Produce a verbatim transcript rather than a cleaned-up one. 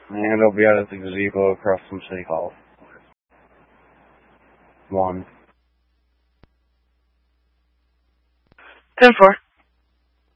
And it'll be out at the gazebo across from City Hall. One. ten four.